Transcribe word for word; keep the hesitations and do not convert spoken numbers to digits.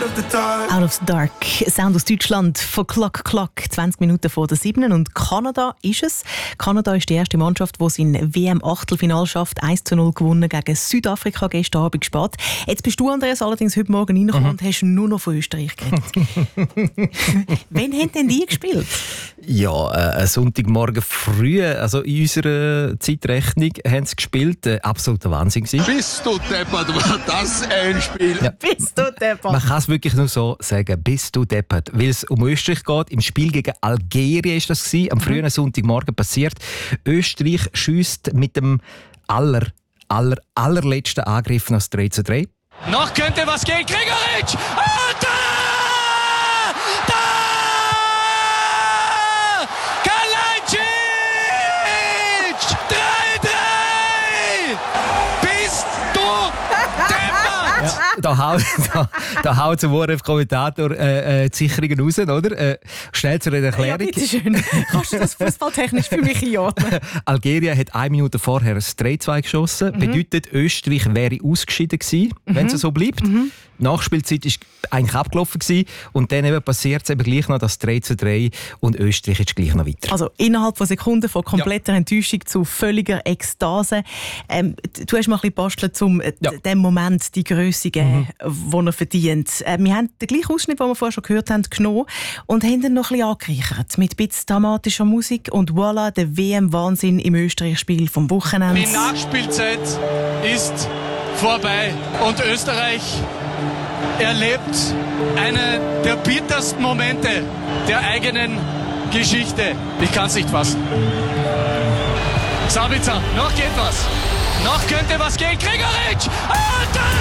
of the dark. Out of the Dark, Sound aus Deutschland von Clock Clock, zwanzig Minuten vor der sieben. Und Kanada ist es. Kanada ist die erste Mannschaft, die es in W M-Achtelfinale schafft. eins zu null gewonnen gegen Südafrika gestern Abend spät. Jetzt bist du, Andreas, allerdings heute Morgen reingekommen mhm. und hast nur noch von Österreich geredet. Wann haben denn die gespielt? Ja, äh, Sonntagmorgen früh, also in unserer Zeitrechnung, haben sie gespielt. Äh, absoluter Wahnsinn gewesen. Bist du deppert, war das ein Spiel? Ja. Bist du deppert? Man kann es wirklich nur so sagen, bist du deppert. Weil es um Österreich geht. Im Spiel gegen Algerien ist das gewesen, am frühen Sonntagmorgen passiert. Österreich schiesst mit dem aller, aller, allerletzten Angriff noch das drei zu drei. Noch könnte was gehen, Gregoritsch! Und da! Da! Kalajdzic! drei drei! Bist du deppert! Ja, da haut da, da haut der W R F-Kommentator äh, äh, die Sicherungen raus, oder? Äh, schnell zur Erklärung. Ja, bitte schön. Kannst du das fußballtechnisch für mich einordnen? Algerien hat eine Minute vorher ein drei zwei geschossen. Mhm. Bedeutet, Österreich wäre ausgeschieden gewesen, mhm. wenn es so bleibt. Mhm. Die Nachspielzeit war eigentlich abgelaufen gewesen, und dann eben passiert es eben gleich noch das drei zu drei und Österreich ist gleich noch weiter. Also innerhalb von Sekunden von kompletter ja. Enttäuschung zu völliger Ekstase. Ähm, du hast mal ein bisschen bastelt, um ja. dem Moment die Grösse geben, mhm. die er verdient. Äh, wir haben den gleichen Ausschnitt, den wir vorher schon gehört haben, genommen und haben ihn noch ein bisschen angereichert mit ein bisschen dramatischer Musik und voilà, der W M-Wahnsinn im Österreich-Spiel vom Wochenende. Die Nachspielzeit ist vorbei und Österreich erlebt einen der bittersten Momente der eigenen Geschichte. Ich kann es nicht fassen. Sabitzer, noch geht was. Noch könnte was gehen. Gregoritsch!